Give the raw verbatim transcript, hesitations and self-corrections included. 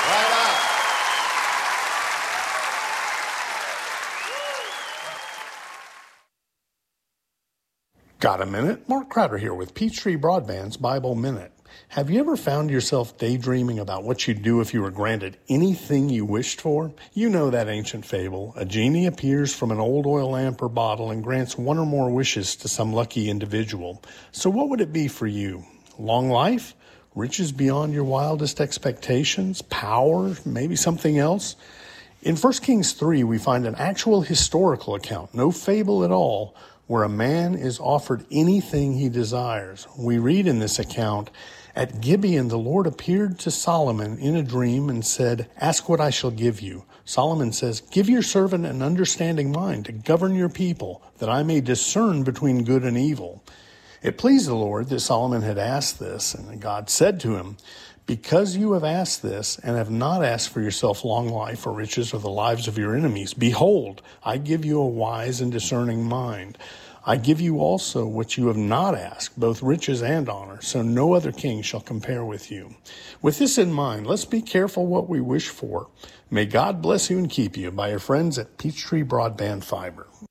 Right on. Got a minute? Mark Crowder here with Peachtree Broadband's Bible Minute. Have you ever found yourself daydreaming about what you'd do if you were granted anything you wished for? You know that ancient fable. A genie appears from an old oil lamp or bottle and grants one or more wishes to some lucky individual. So what would it be for you? Long life? Riches beyond your wildest expectations? Power? Maybe something else? In First Kings three, we find an actual historical account, no fable at all, where a man is offered anything he desires. We read in this account, "At Gibeon the Lord appeared to Solomon in a dream and said, 'Ask what I shall give you.' Solomon says, 'Give your servant an understanding mind to govern your people, that I may discern between good and evil.' It pleased the Lord that Solomon had asked this, and God said to him, 'Because you have asked this and have not asked for yourself long life or riches or the lives of your enemies, behold, I give you a wise and discerning mind. I give you also what you have not asked, both riches and honor, so no other king shall compare with you.' With this in mind, let's be careful what we wish for. May God bless you and keep you by your friends at Peachtree Broadband Fiber.